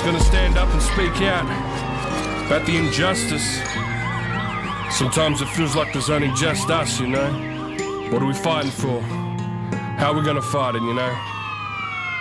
just gonna stand up and speak out about the injustice. Sometimes it feels like there's only just us, you know? What are we fighting for? How are we gonna fight it, you know?